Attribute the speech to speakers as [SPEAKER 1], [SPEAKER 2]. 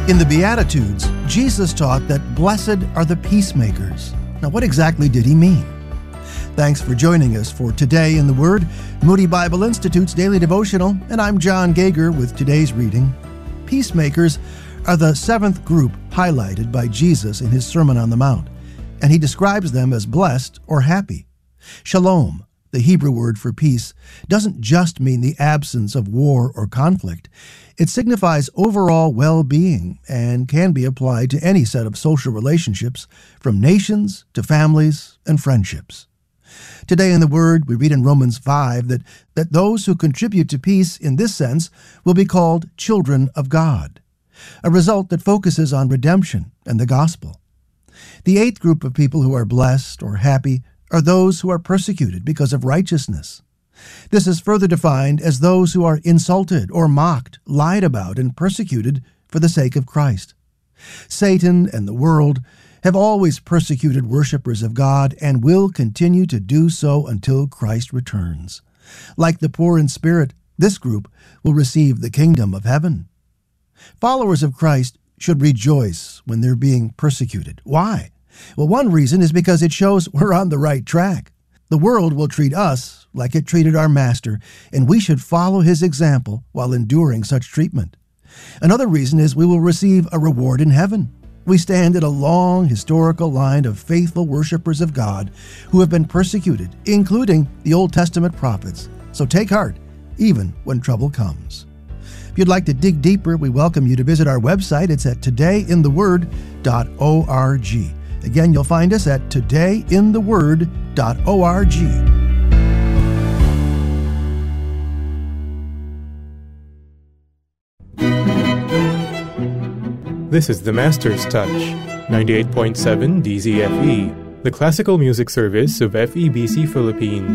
[SPEAKER 1] In the Beatitudes, Jesus taught that blessed are the peacemakers. Now, what exactly did he mean? Thanks for joining us for Today in the Word, Moody Bible Institute's daily devotional, and I'm John Gager with today's reading. Peacemakers are the seventh group highlighted by Jesus in his Sermon on the Mount, and he describes them as blessed or happy. Shalom, the Hebrew word for peace, doesn't just mean the absence of war or conflict. It signifies overall well-being and can be applied to any set of social relationships, from nations to families and friendships. Today in the Word, we read in Romans 5 that those who contribute to peace in this sense will be called children of God, a result that focuses on redemption and the gospel. The eighth group of people who are blessed or happy are those who are persecuted because of righteousness. This is further defined as those who are insulted or mocked, lied about, and persecuted for the sake of Christ. Satan and the world have always persecuted worshipers of God and will continue to do so until Christ returns. Like the poor in spirit, this group will receive the kingdom of heaven. Followers of Christ should rejoice when they're being persecuted. Why? Well, one reason is because it shows we're on the right track. The world will treat us like it treated our Master, and we should follow his example while enduring such treatment. Another reason is we will receive a reward in heaven. We stand in a long historical line of faithful worshipers of God who have been persecuted, including the Old Testament prophets. So take heart, even when trouble comes. If you'd like to dig deeper, we welcome you to visit our website. It's at todayintheword.org. Again, you'll find us at todayintheword.org.
[SPEAKER 2] This is the Master's Touch, 98.7 DZFE, the classical music service of FEBC Philippines.